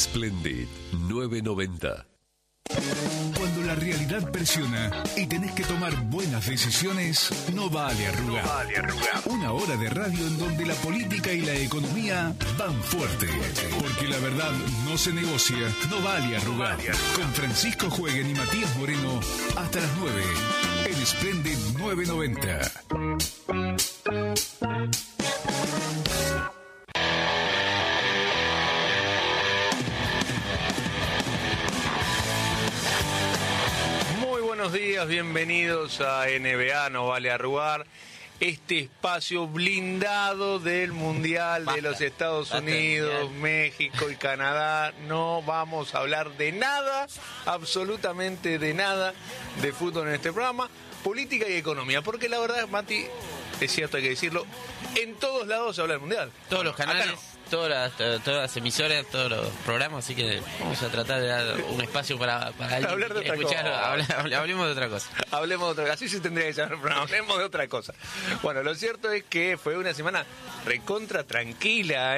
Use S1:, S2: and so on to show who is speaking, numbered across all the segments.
S1: Splendid 990.
S2: Cuando la realidad presiona y tenés que tomar buenas decisiones, no vale arrugar. Una hora de radio en donde la política y la economía van fuerte. Porque la verdad no se negocia, no vale arrugar. Con Francisco Jueguen y Matías Moreno hasta las 9 en Splendid 990.
S3: Buenos días, bienvenidos a NBA No Vale Arrugar, este espacio blindado del Mundial de los Estados Unidos, México y Canadá. No vamos a hablar de nada, absolutamente de nada de fútbol en este programa, política y economía, porque la verdad, Mati, es cierto, hay que decirlo, en todos lados se habla del Mundial.
S4: Todos los canales, todas las emisoras, todos los programas, así que vamos a tratar de dar un espacio para
S3: hablar de otra
S4: escuchar,
S3: cosa.
S4: Hablemos de otra cosa.
S3: Hablemos de otra cosa, así se tendría que llamar el programa, hablemos de otra cosa. Bueno, lo cierto es que fue una semana recontra tranquila,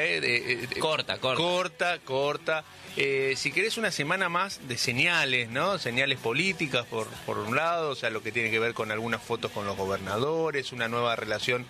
S3: corta. Si querés, una semana más de señales, ¿no? Señales políticas por un lado, o sea, lo que tiene que ver con algunas fotos con los gobernadores, una nueva relación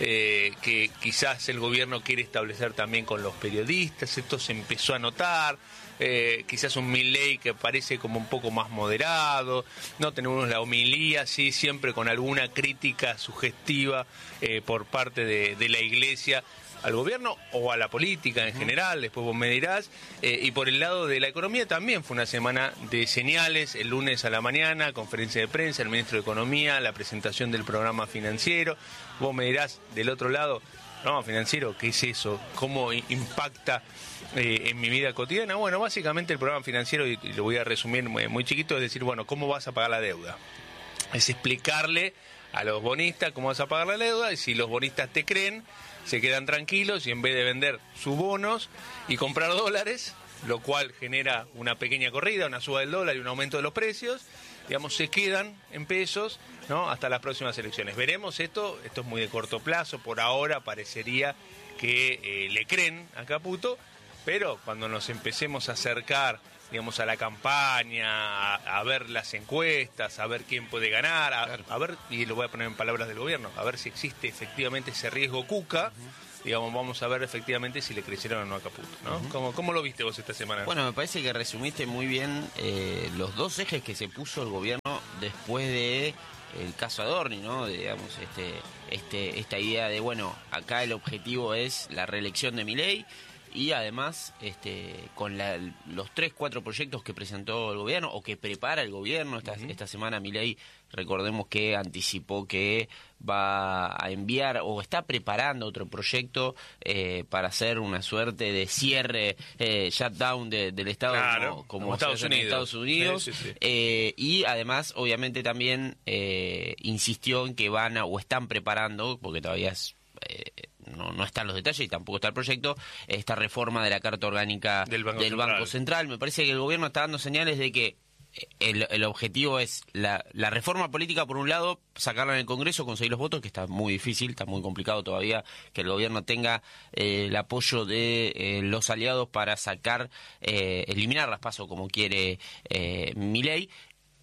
S3: que quizás el gobierno quiere establecer también con los periodistas. Esto se empezó a notar. Quizás un Milei que parece como un poco más moderado, no tenemos la homilía, sí, siempre con alguna crítica sugestiva por parte de la Iglesia al gobierno o a la política en general, después vos me dirás. Y por el lado de la economía también fue una semana de señales. El lunes a la mañana, conferencia de prensa, el ministro de Economía, la presentación del programa financiero. Vos me dirás, del otro lado, programa financiero, ¿qué es eso? ¿Cómo impacta en mi vida cotidiana? Bueno, básicamente el programa financiero, y lo voy a resumir muy chiquito, es decir, bueno, ¿cómo vas a pagar la deuda? Es explicarle a los bonistas cómo vas a pagar la deuda, y si los bonistas te creen, se quedan tranquilos y en vez de vender sus bonos y comprar dólares, lo cual genera una pequeña corrida, una suba del dólar y un aumento de los precios, digamos, se quedan en pesos, ¿no? Hasta las próximas elecciones. Veremos esto es muy de corto plazo, por ahora parecería que le creen a Caputo, pero cuando nos empecemos a acercar, digamos, a la campaña, a ver las encuestas, a ver quién puede ganar, a ver, y lo voy a poner en palabras del gobierno, a ver si existe efectivamente ese riesgo Cuca, digamos, vamos a ver efectivamente si le crecieron o no a Caputo, ¿no? ¿Cómo lo viste vos esta semana?
S4: Bueno, me parece que resumiste muy bien los dos ejes que se puso el gobierno después de el caso Adorni, ¿no? Digamos, esta idea de, bueno, acá el objetivo es la reelección de Milei. Y además, con los 3-4 proyectos que presentó el gobierno, o que prepara el gobierno, esta semana Milei, recordemos que anticipó que va a enviar, o está preparando otro proyecto para hacer una suerte de cierre, shutdown del Estado,
S3: claro,
S4: como
S3: Estados Unidos.
S4: Sí. Y además, obviamente también insistió en que van o están preparando, porque todavía es... No están los detalles y tampoco está el proyecto, esta reforma de la Carta Orgánica del Banco Central. Me parece que el gobierno está dando señales de que el objetivo es la reforma política, por un lado, sacarla en el Congreso, conseguir los votos, que está muy difícil, está muy complicado todavía que el gobierno tenga el apoyo de los aliados para eliminar las PASO como quiere Milei.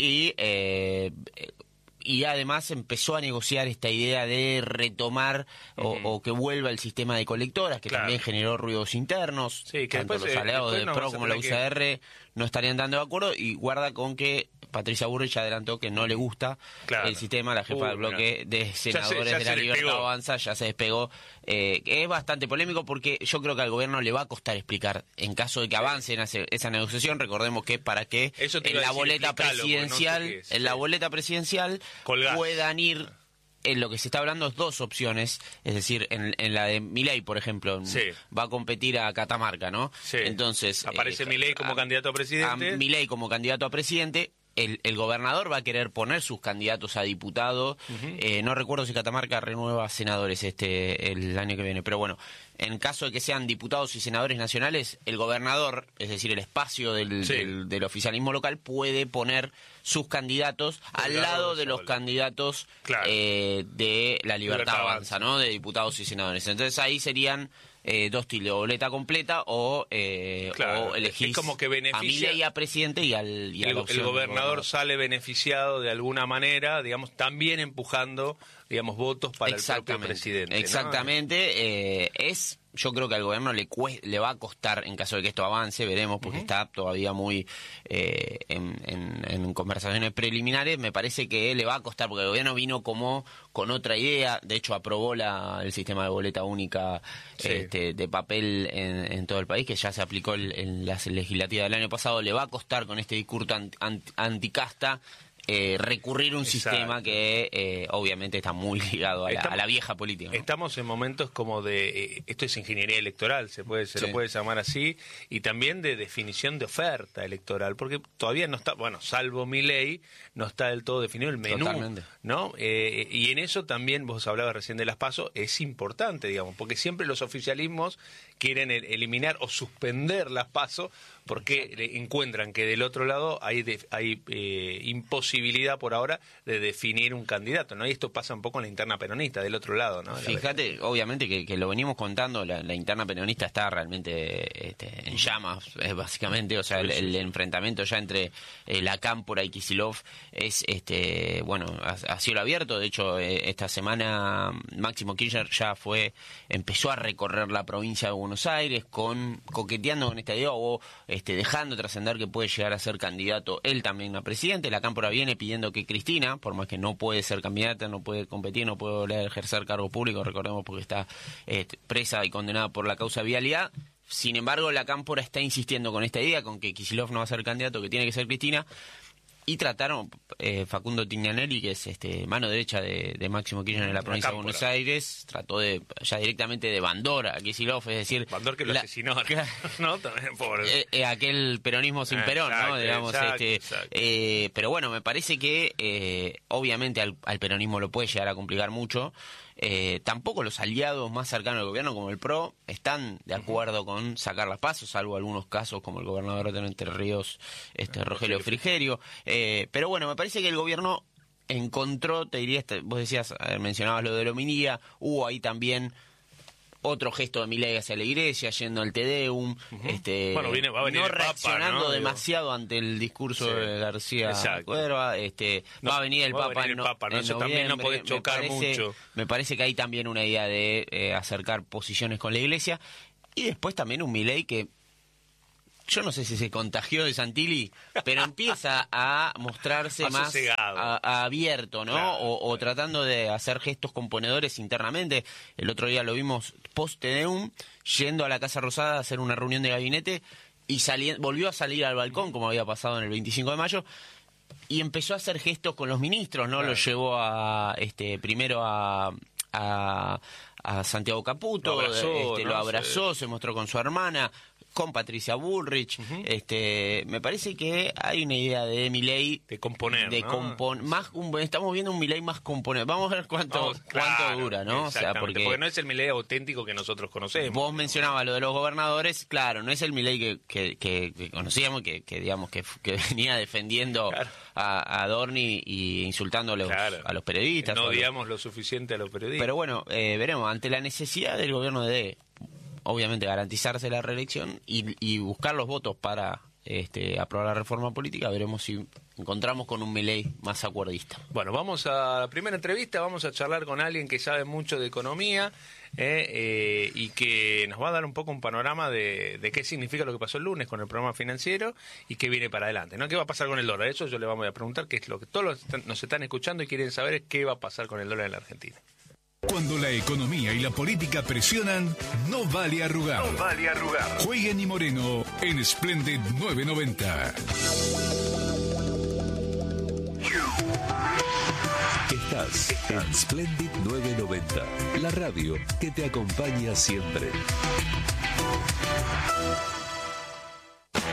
S4: Y además empezó a negociar esta idea de retomar o que vuelva el sistema de colectoras, que también generó ruidos internos.
S3: Sí, que
S4: tanto
S3: después,
S4: los aliados de PRO como la UCR no estarían dando de acuerdo, y guarda con que Patricia Bullrich ya adelantó que no le gusta el sistema. La jefa del bloque de senadores de la Libertad Avanza ya se despegó, que es bastante polémico, porque yo creo que al gobierno le va a costar explicar en caso de que avance en esa negociación. Recordemos que para que en la boleta presidencial puedan ir, en lo que se está hablando es dos opciones, es decir, en la de Milei, por ejemplo, va a competir a Catamarca, ¿no?
S3: Sí.
S4: Entonces
S3: aparece Milei como candidato a presidente.
S4: Milei como candidato a presidente. El gobernador va a querer poner sus candidatos a diputado. No recuerdo si Catamarca renueva senadores el año que viene, pero bueno, en caso de que sean diputados y senadores nacionales, el gobernador, es decir, el espacio del oficialismo local, puede poner sus candidatos al lado de los candidatos de la Libertad Avanza, ¿no? De diputados y senadores. Entonces ahí serían dos tildes, o boleta completa o elegís
S3: es como que beneficia,
S4: a Milei a presidente y
S3: el gobernador sale beneficiado de alguna manera, digamos, también empujando, digamos, votos para el propio presidente.
S4: Exactamente, ¿no? Yo creo que al gobierno le va a costar, en caso de que esto avance, veremos, porque está todavía muy en conversaciones preliminares. Me parece que le va a costar, porque el gobierno vino como con otra idea. De hecho, aprobó el sistema de boleta única de papel en todo el país, que ya se aplicó en la legislativa del año pasado. Le va a costar con este discurso anticasta recurrir a un sistema que obviamente está muy ligado a la vieja política, ¿no?
S3: Estamos en momentos como de esto es ingeniería electoral, se lo puede llamar así, y también de definición de oferta electoral, porque todavía no está, bueno, salvo Milei, no está del todo definido el menú. Totalmente. ¿No? Y en eso también, vos hablabas recién de las PASO, es importante, digamos, porque siempre los oficialismos quieren eliminar o suspender las PASO porque encuentran que del otro lado hay imposibilidad por ahora de definir un candidato, ¿no? Y esto pasa un poco en la interna peronista, del otro lado, ¿no?
S4: Fíjate, obviamente que lo venimos contando, la interna peronista está realmente en llamas, básicamente, o sea, el enfrentamiento ya entre la Cámpora y Kicillof es, a cielo abierto. De hecho, esta semana Máximo Kirchner ya empezó a recorrer la provincia de Buenos Aires coqueteando con esta idea o dejando trascender que puede llegar a ser candidato él también a presidente. La Cámpora viene pidiendo que Cristina, por más que no puede ser candidata, no puede competir, no puede volver a ejercer cargo público, recordemos, porque está presa y condenada por la causa de vialidad. Sin embargo, la Cámpora está insistiendo con esta idea, con que Kicillof no va a ser candidato, que tiene que ser Cristina. Y trataron, Facundo Tignanelli, que es mano derecha de Máximo Kirchner en la provincia de Buenos Aires, trató ya directamente de Bandor a Kicillof, es decir...
S3: Bandor que lo asesinó, ¿no? También por...
S4: aquel peronismo sin Perón, exacto, ¿no? Digamos, exacto. Pero bueno, me parece que obviamente al peronismo lo puede llegar a complicar mucho. Tampoco los aliados más cercanos del gobierno, como el PRO, están de acuerdo con sacar las PASO, salvo algunos casos como el gobernador de Entre Ríos, Rogelio Frigerio. Pero bueno, me parece que el gobierno encontró, te diría, vos decías, mencionabas lo de la hominía, hubo ahí también otro gesto de Milei hacia la iglesia, yendo al Te Deum,
S3: bueno, va a venir
S4: no
S3: el
S4: reaccionando
S3: Papa, ¿no?
S4: demasiado ante el discurso de García Cuerva, va a venir el Papa en
S3: eso también no puede chocar mucho.
S4: Me parece que hay también una idea de acercar posiciones con la iglesia, y después también un Milei que yo no sé si se contagió de Santilli, pero empieza a mostrarse más abierto, ¿no? Claro, o tratando de hacer gestos componedores internamente. El otro día lo vimos post-Te Deum, yendo a la Casa Rosada a hacer una reunión de gabinete y volvió a salir al balcón, como había pasado en el 25 de mayo, y empezó a hacer gestos con los ministros, ¿no? Claro. Lo llevó primero a Santiago Caputo, lo abrazó, se mostró con su hermana, con Patricia Bullrich. Me parece que hay una idea de Milei
S3: de componer, ¿no?
S4: Estamos viendo un Milei más componer. Vamos a ver cuánto dura, ¿no? O sea,
S3: porque no es el Milei auténtico que nosotros conocemos.
S4: Vos mencionabas lo de los gobernadores, claro, no es el Milei que conocíamos, que digamos que venía defendiendo a Dorni y insultando a los periodistas.
S3: No odiamos lo suficiente a los periodistas.
S4: Pero bueno, veremos, ante la necesidad del gobierno de obviamente garantizarse la reelección y buscar los votos para aprobar la reforma política, veremos si encontramos con un Milei más acuerdista.
S3: Bueno, vamos a la primera entrevista, vamos a charlar con alguien que sabe mucho de economía y que nos va a dar un poco un panorama de qué significa lo que pasó el lunes con el programa financiero y qué viene para adelante, ¿no? ¿Qué va a pasar con el dólar? Eso yo le vamos a preguntar, que es lo que todos nos están escuchando y quieren saber, es qué va a pasar con el dólar en la Argentina.
S2: Cuando la economía y la política presionan, no vale arrugar. No vale arrugar. Jueguen y Moreno en Splendid 990.
S1: Estás en Splendid 990, la radio que te acompaña siempre.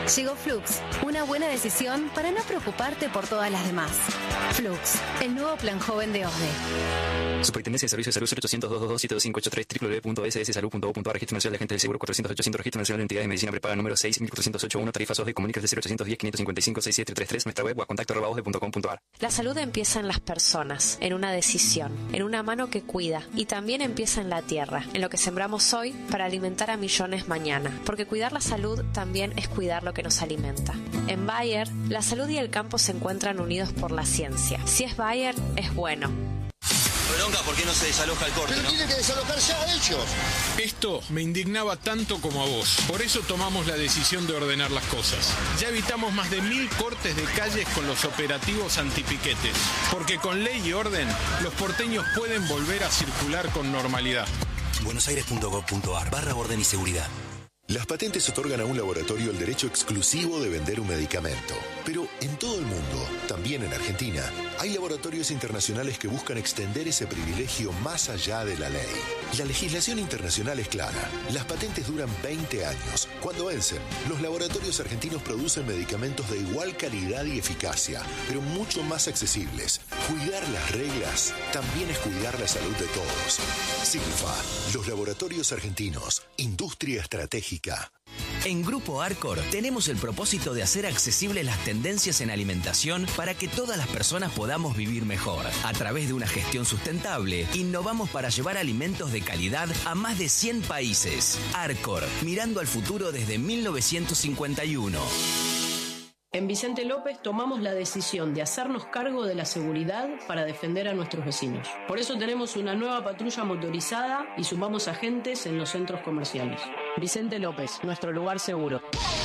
S5: Llegó Flux, una buena decisión para no preocuparte por todas las demás. Flux, el nuevo plan joven de OSDE.
S6: Superintendencia de Servicios de Salud 0800-222-7253 www.sssalud.gov.ar. Registro Nacional de Agentes del Seguro 400-800. Registro Nacional de Entidades de Medicina Prepaga número 6.481. Tarifas OSDE. Comuníquese 0810-555-6733. Nuestra web o a contacto@osde.com.ar.
S7: La salud empieza en las personas, en una decisión, en una mano que cuida, y también empieza en la tierra, en lo que sembramos hoy para alimentar a millones mañana, porque cuidar la salud también es cuidar lo que nos alimenta. En Bayer, la salud y el campo se encuentran unidos por la ciencia. Si es Bayer, es bueno.
S8: Bronca, ¿por qué no se desaloja el corte?
S9: Pero tienen que desalojar ya ellos.
S10: Esto me indignaba tanto como a vos. Por eso tomamos la decisión de ordenar las cosas. Ya evitamos más de 1000 cortes de calles con los operativos antipiquetes. Porque con ley y orden, los porteños pueden volver a circular con normalidad.
S8: buenosaires.gov.ar/orden y seguridad.
S11: Las patentes otorgan a un laboratorio el derecho exclusivo de vender un medicamento. Pero en todo el mundo, también en Argentina, hay laboratorios internacionales que buscan extender ese privilegio más allá de la ley. La legislación internacional es clara. Las patentes duran 20 años. Cuando vencen, los laboratorios argentinos producen medicamentos de igual calidad y eficacia, pero mucho más accesibles. Cuidar las reglas también es cuidar la salud de todos. Silfa, los laboratorios argentinos, industria estratégica.
S12: En Grupo Arcor tenemos el propósito de hacer accesibles las tendencias en alimentación para que todas las personas podamos vivir mejor. A través de una gestión sustentable, innovamos para llevar alimentos de calidad a más de 100 países. Arcor, mirando al futuro desde 1951.
S13: En Vicente López tomamos la decisión de hacernos cargo de la seguridad para defender a nuestros vecinos. Por eso tenemos una nueva patrulla motorizada y sumamos agentes en los centros comerciales. Vicente López, nuestro lugar seguro.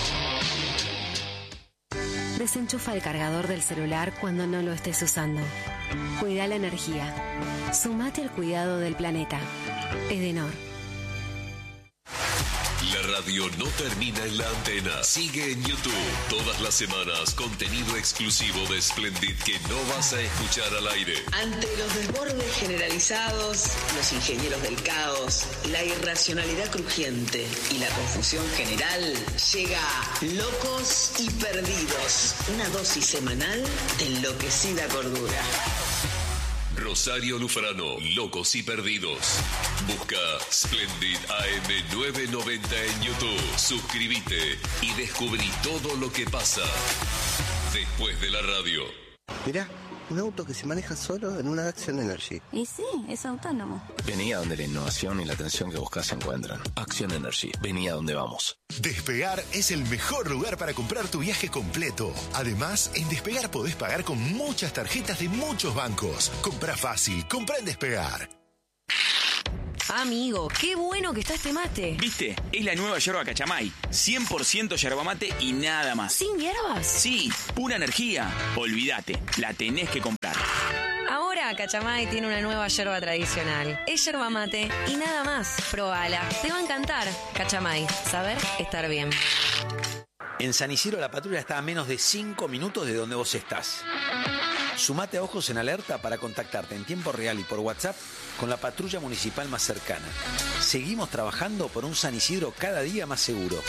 S5: Desenchufa el cargador del celular cuando no lo estés usando. Cuida la energía. Sumate al cuidado del planeta. Edenor.
S1: La radio no termina en la antena. Sigue en YouTube. Todas las semanas, contenido exclusivo de Splendid que no vas a escuchar al aire.
S14: Ante los desbordes generalizados, los ingenieros del caos, la irracionalidad crujiente y la confusión general, llega Locos y Perdidos. Una dosis semanal de enloquecida cordura.
S1: Rosario Lufrano, Locos y Perdidos. Busca Splendid AM 990 en YouTube. Suscríbete y descubrí todo lo que pasa después de la radio.
S9: Mirá, un auto que se maneja solo en una Action Energy.
S15: Y sí, es autónomo.
S16: Vení a donde la innovación y la atención que buscas se encuentran. Action Energy, vení a donde vamos.
S11: Despegar es el mejor lugar para comprar tu viaje completo. Además, en Despegar podés pagar con muchas tarjetas de muchos bancos. Comprá fácil, comprá en Despegar.
S17: Amigo, qué bueno que está este mate.
S18: ¿Viste? Es la nueva yerba Cachamay. 100% yerba mate y nada más.
S17: ¿Sin hierbas?
S18: Sí, pura energía. Olvídate, la tenés que comprar.
S17: Ahora Cachamay tiene una nueva yerba tradicional. Es yerba mate y nada más. Probala, te va a encantar. Cachamay, saber estar bien.
S8: En San Isidro la patrulla está a menos de 5 minutos de donde vos estás. Sumate a Ojos en Alerta para contactarte en tiempo real y por WhatsApp con la patrulla municipal más cercana. Seguimos trabajando por un San Isidro cada día más seguro.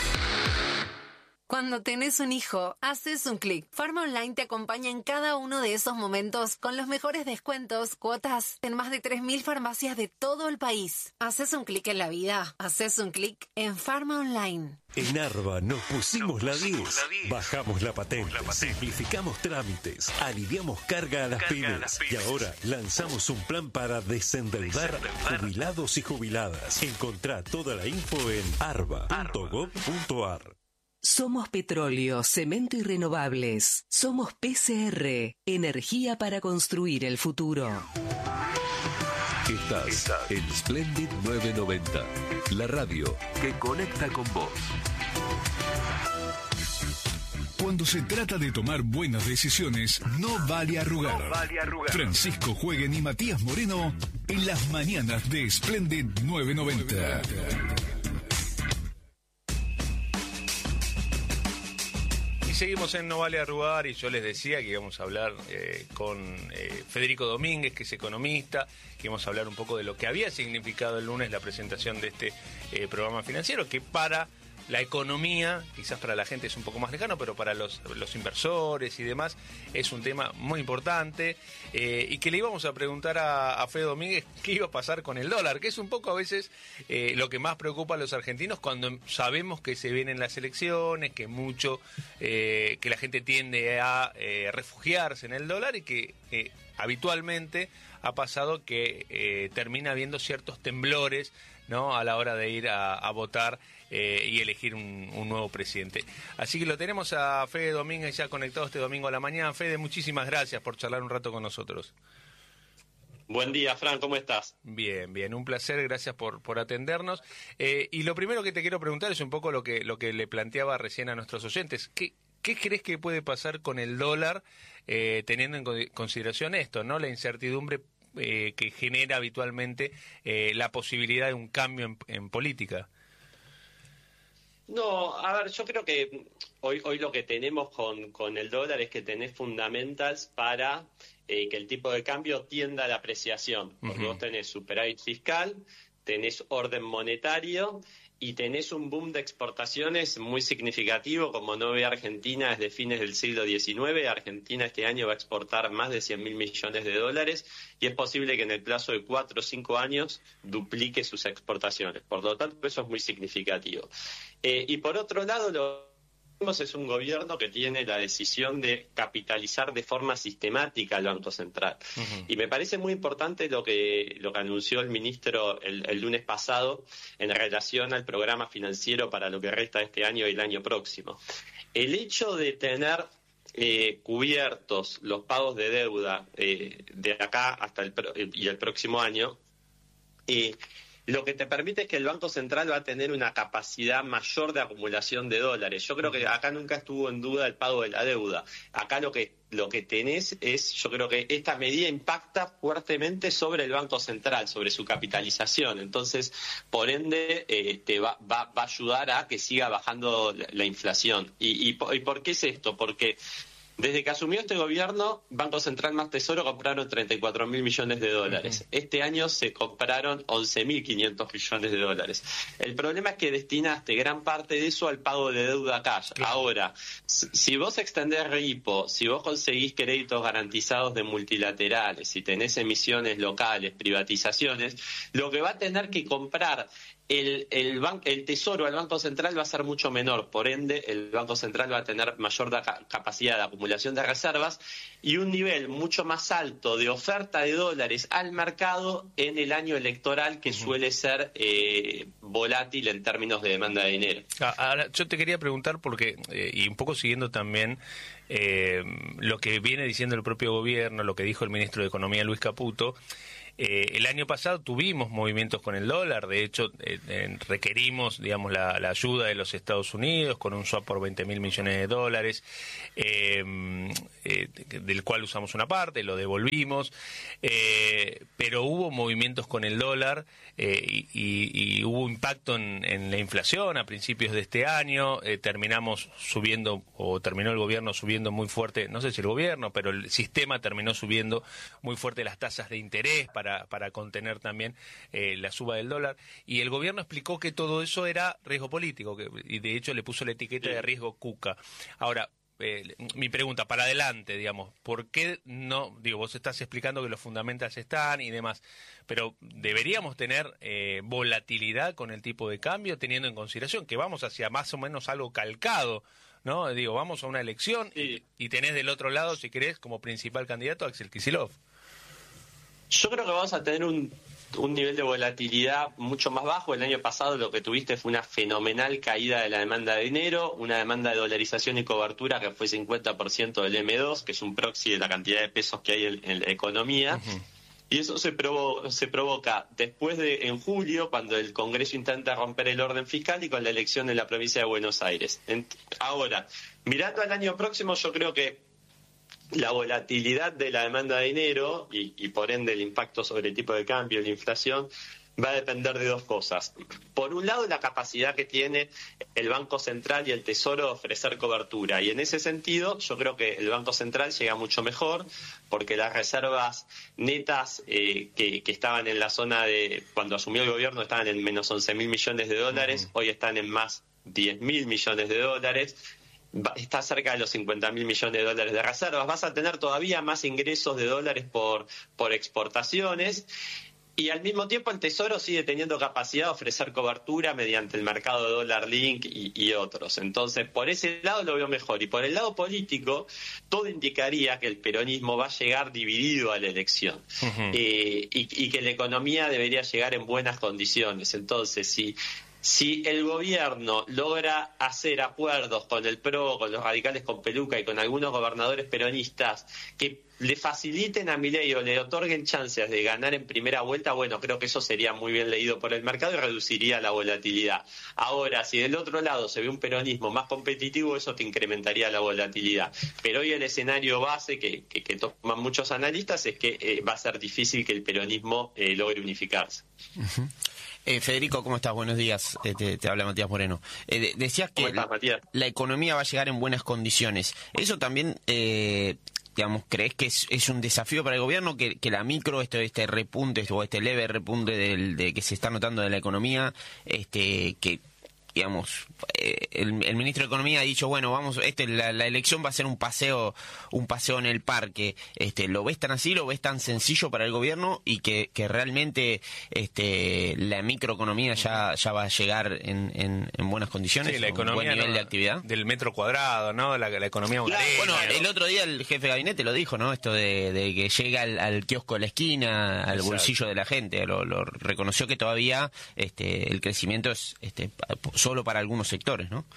S19: Cuando tenés un hijo, haces un clic. Farma Online te acompaña en cada uno de esos momentos con los mejores descuentos, cuotas en más de 3.000 farmacias de todo el país. Haces un clic en la vida, haces un clic en Farma Online.
S20: En Arba nos pusimos la 10, bajamos la patente, simplificamos trámites, aliviamos carga a las pymes y ahora lanzamos un plan para desendeudar jubilados y jubiladas. Encontrá toda la info en arba.gov.ar.
S21: Somos Petróleo, Cemento y Renovables. Somos PCR, energía para construir el futuro.
S1: Estás en Splendid 990, la radio que conecta con vos.
S2: Cuando se trata de tomar buenas decisiones, no vale arrugar. Francisco Jueguen y Matías Moreno en las mañanas de Splendid 990.
S3: Seguimos en No Vale Arrugar y yo les decía que íbamos a hablar con Federico Domínguez, que es economista, que íbamos a hablar un poco de lo que había significado el lunes la presentación de este programa financiero, que para la economía, quizás para la gente es un poco más lejano, pero para los inversores y demás es un tema muy importante, y que le íbamos a preguntar a Fede Domínguez qué iba a pasar con el dólar, que es un poco a veces lo que más preocupa a los argentinos cuando sabemos que se vienen las elecciones, que que la gente tiende a refugiarse en el dólar y que habitualmente ha pasado que termina habiendo ciertos temblores, ¿no?, a la hora de ir a votar y elegir un nuevo presidente. Así que lo tenemos a Fede Domínguez ya conectado este domingo a la mañana. Fede, muchísimas gracias por charlar un rato con nosotros.
S15: Buen día, Fran, ¿cómo estás?
S3: Bien, bien, un placer, gracias por atendernos. Y lo primero que te quiero preguntar es un poco lo que le planteaba recién a nuestros oyentes. ¿Qué crees que puede pasar con el dólar, teniendo en consideración esto, ¿no?, la incertidumbre que genera habitualmente la posibilidad de un cambio en política?
S15: No, a ver, yo creo que hoy lo que tenemos con el dólar es que tenés fundamentals para que el tipo de cambio tienda a la apreciación, porque vos tenés superávit fiscal, tenés orden monetario y tenés un boom de exportaciones muy significativo, como no ve Argentina desde fines del siglo XIX. Argentina este año va a exportar más de 100.000 millones de dólares y es posible que en el plazo de 4 o 5 años duplique sus exportaciones. Por lo tanto, eso es muy significativo. Y por otro lado, lo es un gobierno que tiene la decisión de capitalizar de forma sistemática al Banco Central. Y me parece muy importante lo que anunció el ministro el lunes pasado en relación al programa financiero para lo que resta de este año y el año próximo. El hecho de tener cubiertos los pagos de deuda de acá hasta el próximo año, lo que te permite es que el Banco Central va a tener una capacidad mayor de acumulación de dólares. Yo creo que acá nunca estuvo en duda el pago de la deuda. Acá lo que tenés es, yo creo que esta medida impacta fuertemente sobre el Banco Central, sobre su capitalización. Entonces, por ende, te va a ayudar a que siga bajando la inflación. ¿Y por qué es esto? Porque desde que asumió este gobierno, Banco Central más Tesoro compraron 34.000 millones de dólares. Este año se compraron 11.500 millones de dólares. El problema es que destinaste gran parte de eso al pago de deuda acá. Claro. Ahora, si vos extendés repo, si vos conseguís créditos garantizados de multilaterales, si tenés emisiones locales, privatizaciones, lo que va a tener que comprar el Tesoro al Banco Central va a ser mucho menor, por ende el Banco Central va a tener mayor capacidad de acumulación de reservas y un nivel mucho más alto de oferta de dólares al mercado en el año electoral, que suele ser volátil en términos de demanda de dinero.
S3: Ahora, yo te quería preguntar porque, y un poco siguiendo también lo que viene diciendo el propio gobierno, lo que dijo el ministro de Economía Luis Caputo. El año pasado tuvimos movimientos con el dólar, de hecho requerimos, digamos, la ayuda de los Estados Unidos con un swap por 20.000 millones de dólares, del cual usamos una parte, lo devolvimos, pero hubo movimientos con el dólar y hubo impacto en la inflación a principios de este año. Terminamos subiendo, o terminó el gobierno subiendo muy fuerte, no sé si el gobierno, pero el sistema terminó subiendo muy fuerte las tasas de interés para contener también la suba del dólar, y el gobierno explicó que todo eso era riesgo político, y de hecho le puso la etiqueta de riesgo cuca. Ahora, mi pregunta, para adelante, digamos, ¿por qué no? Digo, vos estás explicando que los fundamentals están y demás, pero ¿deberíamos tener volatilidad con el tipo de cambio, teniendo en consideración que vamos hacia más o menos algo calcado, ¿no? Digo, vamos a una elección y tenés del otro lado, si querés, como principal candidato a Axel Kicillof.
S15: Yo creo que vamos a tener un nivel de volatilidad mucho más bajo. El año pasado lo que tuviste fue una fenomenal caída de la demanda de dinero, una demanda de dolarización y cobertura que fue 50% del M2, que es un proxy de la cantidad de pesos que hay en la economía. Y eso se provoca después en julio, cuando el Congreso intenta romper el orden fiscal y con la elección en la provincia de Buenos Aires. Ahora, mirando al año próximo, yo creo que la volatilidad de la demanda de dinero y por ende el impacto sobre el tipo de cambio, la inflación, va a depender de dos cosas. Por un lado, la capacidad que tiene el Banco Central y el Tesoro de ofrecer cobertura. Y en ese sentido, yo creo que el Banco Central llega mucho mejor, porque las reservas netas que estaban en la zona de, cuando asumió el gobierno, estaban en menos 11.000 millones de dólares, hoy están en más 10.000 millones de dólares. Está cerca de los 50.000 millones de dólares de reservas. Vas a tener todavía más ingresos de dólares por exportaciones. Y al mismo tiempo el Tesoro sigue teniendo capacidad de ofrecer cobertura mediante el mercado de dólar link y otros. Entonces, por ese lado lo veo mejor. Y por el lado político, todo indicaría que el peronismo va a llegar dividido a la elección. Y que la economía debería llegar en buenas condiciones. Entonces, si el gobierno logra hacer acuerdos con el PRO, con los radicales con peluca y con algunos gobernadores peronistas que le faciliten a Milei o le otorguen chances de ganar en primera vuelta, bueno, creo que eso sería muy bien leído por el mercado y reduciría la volatilidad. Ahora, si del otro lado se ve un peronismo más competitivo, eso te incrementaría la volatilidad. Pero hoy el escenario base que toman muchos analistas es que va a ser difícil que el peronismo logre unificarse.
S4: Federico, ¿cómo estás? Buenos días. Te habla Matías Moreno. Decías que la economía va a llegar en buenas condiciones. Eso también, ¿crees que es un desafío para el gobierno que la micro, este repunte o este leve repunte de que se está notando de la economía, que el ministro de Economía ha dicho, bueno, vamos, la elección va a ser un paseo en el parque. ¿Lo ves tan así, lo ves tan sencillo para el gobierno y que realmente la microeconomía ya va a llegar en buenas condiciones?
S3: Sí, la economía,
S4: buen nivel de actividad.
S3: Del metro cuadrado, ¿no? La economía
S4: claro, bueno, el otro día el jefe de gabinete lo dijo, ¿no? Esto de que llega al kiosco de la esquina, al bolsillo de la gente. Lo reconoció que todavía el crecimiento es solo para algunos sectores, ¿no?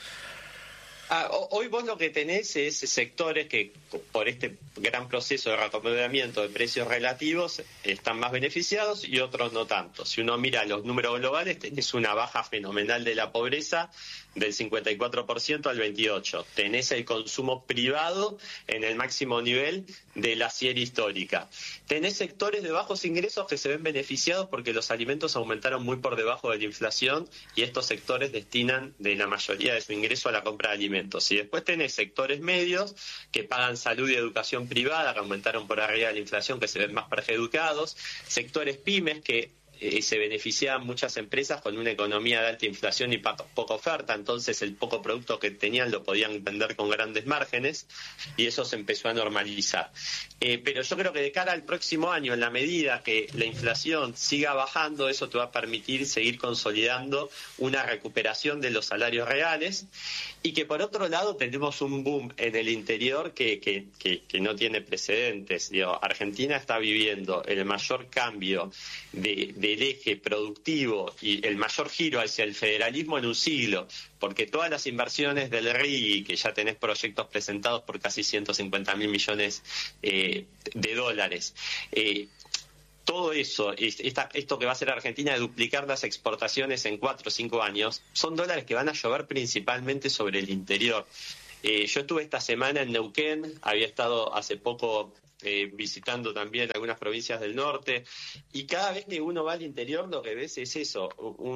S15: Hoy vos lo que tenés es sectores que por este gran proceso de reacomodamiento de precios relativos están más beneficiados y otros no tanto. Si uno mira los números globales, tenés una baja fenomenal de la pobreza del 54% al 28%. Tenés el consumo privado en el máximo nivel de la serie histórica. Tenés sectores de bajos ingresos que se ven beneficiados porque los alimentos aumentaron muy por debajo de la inflación y estos sectores destinan de la mayoría de su ingreso a la compra de alimentos. Y después tenés sectores medios que pagan salud y educación privada, que aumentaron por arriba de la inflación, que se ven más perjudicados. Sectores pymes que se beneficiaban muchas empresas con una economía de alta inflación y poca oferta, entonces el poco producto que tenían lo podían vender con grandes márgenes y eso se empezó a normalizar. Pero yo creo que de cara al próximo año, en la medida que la inflación siga bajando, eso te va a permitir seguir consolidando una recuperación de los salarios reales y que por otro lado tenemos un boom en el interior que no tiene precedentes. Argentina está viviendo el mayor cambio del eje productivo y el mayor giro hacia el federalismo en un siglo, porque todas las inversiones del RIGI, que ya tenés proyectos presentados por casi 150.000 millones de dólares, todo eso, esto que va a hacer Argentina de duplicar las exportaciones en 4 o 5 años, son dólares que van a llover principalmente sobre el interior. Yo estuve esta semana en Neuquén, había estado hace poco visitando también algunas provincias del norte, y cada vez que uno va al interior lo que ves es eso,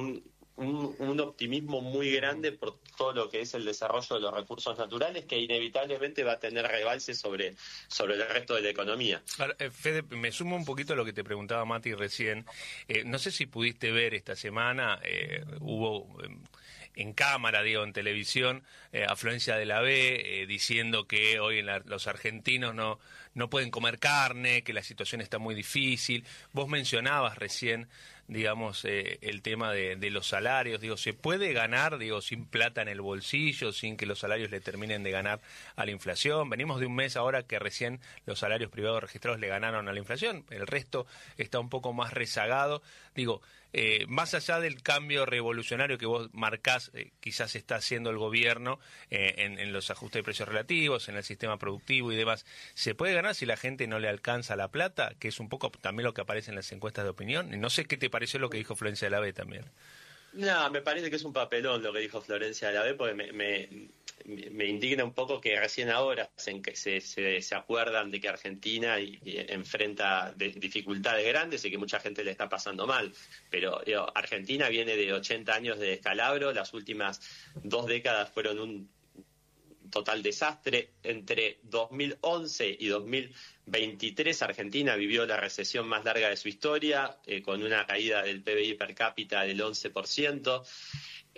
S15: un optimismo muy grande por todo lo que es el desarrollo de los recursos naturales, que inevitablemente va a tener rebalse sobre el resto de la economía.
S3: Ahora, Fede, me sumo un poquito a lo que te preguntaba Mati recién. No sé si pudiste ver esta semana, hubo en cámara, en televisión, a Florencia de la B diciendo que hoy los argentinos no pueden comer carne, que la situación está muy difícil. Vos mencionabas recién, el tema de los salarios. ¿Se puede ganar, sin plata en el bolsillo, sin que los salarios le terminen de ganar a la inflación? Venimos de un mes ahora que recién los salarios privados registrados le ganaron a la inflación, el resto está un poco más rezagado. Más allá del cambio revolucionario que vos marcás, quizás está haciendo el gobierno en los ajustes de precios relativos, en el sistema productivo y demás, ¿se puede ganar si la gente no le alcanza la plata? Que es un poco también lo que aparece en las encuestas de opinión. No sé qué te pareció lo que dijo Florencia de la B también.
S15: No, me parece que es un papelón lo que dijo Florencia de la B, porque me indigna un poco que recién ahora se acuerdan de que Argentina enfrenta dificultades grandes y que mucha gente le está pasando mal. Pero Argentina viene de 80 años de descalabro, las últimas 2 décadas fueron un total desastre. Entre 2011 y 2023 Argentina vivió la recesión más larga de su historia, con una caída del PBI per cápita del 11%.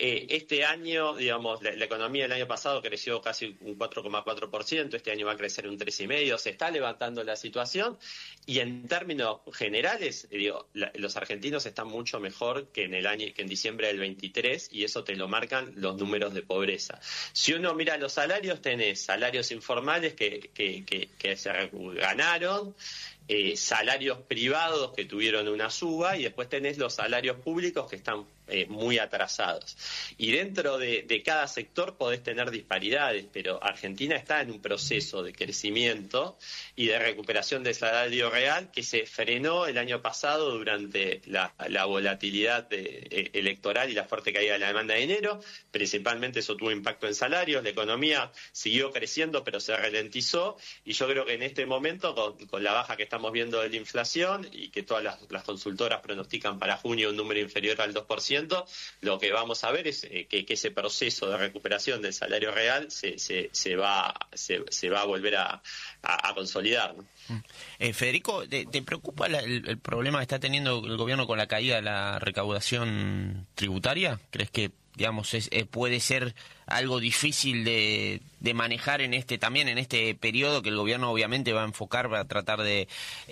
S15: Este año, digamos, la economía del año pasado creció casi un 4,4%, este año va a crecer un 3,5%, se está levantando la situación y en términos generales, los argentinos están mucho mejor que en diciembre del 23 y eso te lo marcan los números de pobreza. Si uno mira los salarios, tenés salarios informales que se ganaron, salarios privados que tuvieron una suba y después tenés los salarios públicos que están muy atrasados. Y dentro de cada sector podés tener disparidades, pero Argentina está en un proceso de crecimiento y de recuperación del salario real que se frenó el año pasado durante la volatilidad electoral y la fuerte caída de la demanda de dinero. Principalmente eso tuvo impacto en salarios, la economía siguió creciendo pero se ralentizó y yo creo que en este momento con la baja que estamos viendo de la inflación y que todas las consultoras pronostican para junio un número inferior al 2%, lo que vamos a ver es que ese proceso de recuperación del salario real se va a volver a consolidar, ¿no?
S4: Federico, ¿te preocupa el problema que está teniendo el gobierno con la caída de la recaudación tributaria? ¿Crees que, digamos, puede ser algo difícil de manejar también en este periodo que el gobierno obviamente va a enfocar para tratar de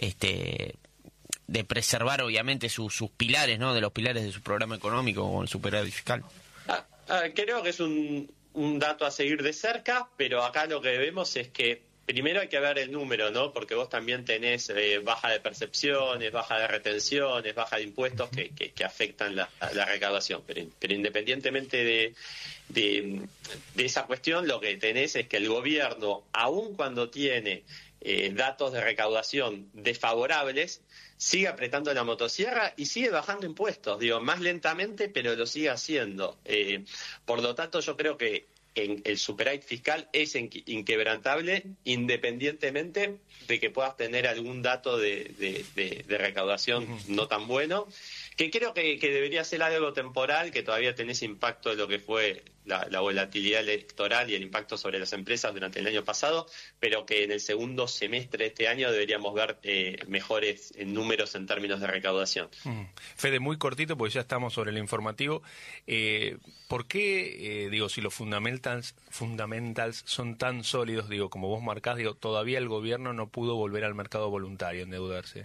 S4: preservar obviamente sus pilares, ¿no? De los pilares de su programa económico con el superávit fiscal?
S15: Creo que es un dato a seguir de cerca, pero acá lo que vemos es que primero hay que ver el número, ¿no? Porque vos también tenés baja de percepciones, baja de retenciones, baja de impuestos que afectan la recaudación. Pero independientemente de esa cuestión, lo que tenés es que el gobierno, aun cuando tiene datos de recaudación desfavorables, sigue apretando la motosierra y sigue bajando impuestos, más lentamente, pero lo sigue haciendo. Por lo tanto, yo creo que el superávit fiscal es inquebrantable, independientemente de que puedas tener algún dato de recaudación no tan bueno, que creo que debería ser algo temporal, que todavía tenés impacto de lo que fue la volatilidad electoral y el impacto sobre las empresas durante el año pasado, pero que en el segundo semestre de este año deberíamos ver mejores números en términos de recaudación.
S3: Fede, muy cortito, porque ya estamos sobre el informativo. ¿Por qué, si los fundamentals son tan sólidos, como vos marcás, todavía el gobierno no pudo volver al mercado voluntario, endeudarse?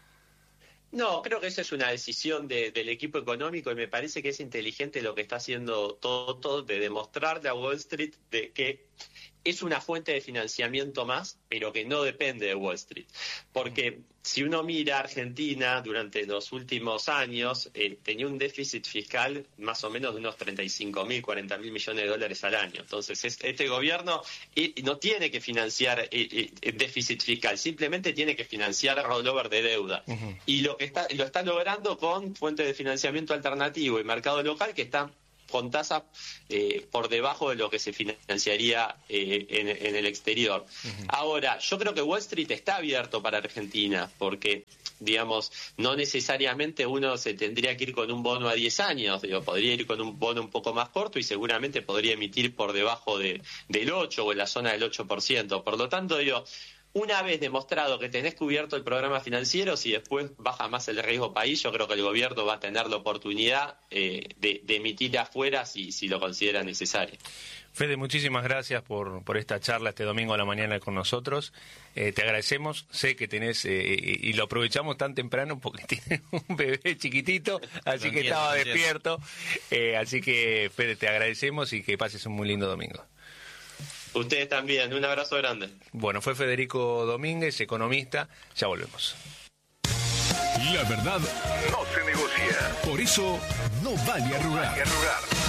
S15: No, creo que esa es una decisión del equipo económico y me parece que es inteligente lo que está haciendo todo de demostrarle a Wall Street de que es una fuente de financiamiento más, pero que no depende de Wall Street. Porque si uno mira Argentina durante los últimos años, tenía un déficit fiscal más o menos de unos 35.000, 40.000 millones de dólares al año. Entonces, este gobierno no tiene que financiar déficit fiscal, simplemente tiene que financiar rollover de deuda. Y lo está logrando con fuentes de financiamiento alternativo y mercado local que están con tasas por debajo de lo que se financiaría en el exterior. Ahora, yo creo que Wall Street está abierto para Argentina, porque, no necesariamente uno se tendría que ir con un bono a 10 años, podría ir con un bono un poco más corto y seguramente podría emitir por debajo del 8 o en la zona del 8%. Por lo tanto, una vez demostrado que tenés cubierto el programa financiero, si después baja más el riesgo país, yo creo que el gobierno va a tener la oportunidad de emitir afuera si lo considera necesario.
S3: Fede, muchísimas gracias por esta charla este domingo a la mañana con nosotros. Te agradecemos, sé que tenés, y lo aprovechamos tan temprano porque tiene un bebé chiquitito, así que estaba despierto. Así que, Fede, te agradecemos y que pases un muy lindo domingo.
S15: Ustedes también, un abrazo grande.
S3: Bueno, fue Federico Domínguez, economista. Ya volvemos.
S2: La verdad no se negocia. Por eso no vale arrugar.